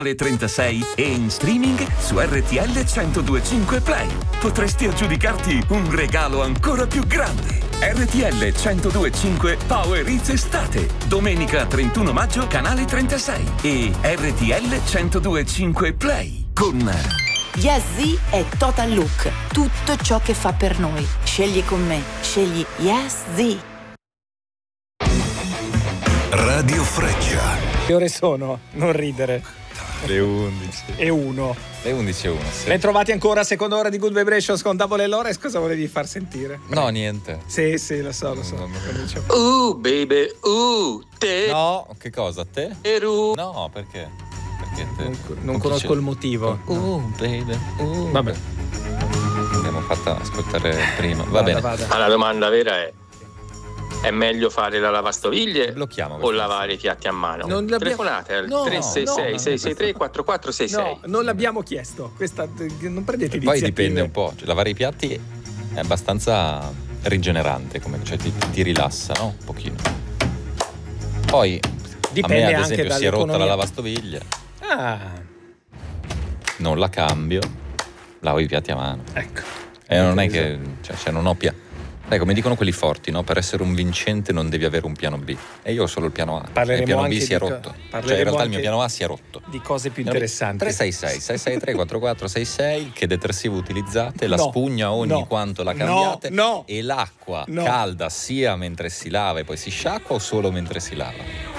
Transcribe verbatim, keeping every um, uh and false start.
trentasei e in streaming su R T L centodue e cinque Play. Potresti aggiudicarti un regalo ancora più grande. R T L centodue e cinque Power Hits Estate. Domenica trentuno maggio, canale trentasei. E R T L centodue e cinque Play con Yes Z è Total Look. Tutto ciò che fa per noi. Scegli con me. Scegli Yes Z. Radio Freccia. Che ore sono? Non ridere. Le undici e uno. Le undici e uno, sì. Ben trovati ancora, seconda ora di Good Vibrations con Double Lores. Cosa volevi far sentire? No, niente. Sì, sì, lo so, lo so. Uh, baby, uh, te. No, che cosa? Te? Eru. No, perché? Perché te? Non, non conosco c'è? il motivo. Uh, baby, uh. Vabbè. L'abbiamo fatta ascoltare prima. Va vada, bene. Vada. Ma la domanda vera è: è meglio fare la lavastoviglie o lavare i piatti a mano? Non Telefonate al no, tre sei sei sei sei tre quattro quattro sei sei. No, non l'abbiamo chiesto. Questa non prendete iniziative. Poi dipende un po', cioè, lavare i piatti è abbastanza rigenerante, come cioè ti, ti rilassa, no? Un pochino. Poi dipende a me ad anche esempio si è rotta dall'economia. la lavastoviglie. Ah. Non la cambio, lavo i piatti a mano. Ecco. E non è che cioè, cioè non ho piano. Dai, come dicono quelli forti, no? Per essere un vincente non devi avere un piano B. E io ho solo il piano A. Parleremo il piano anche B si è di co- rotto. Cioè, in realtà il mio piano A si è rotto. Di cose più interessanti. tre sei sei sei sei tre quattro quattro sei sei, che detersivo utilizzate, la No, spugna ogni no, quanto la no, cambiate, no, e l'acqua no. calda sia mentre si lava e poi si sciacqua o solo mentre si lava?